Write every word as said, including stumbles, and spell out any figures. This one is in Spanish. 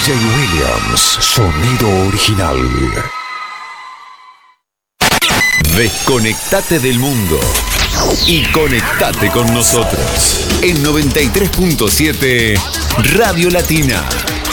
J Williams, sonido original. Desconectate del mundo y conectate con nosotros en noventa y tres punto siete Radio Latina.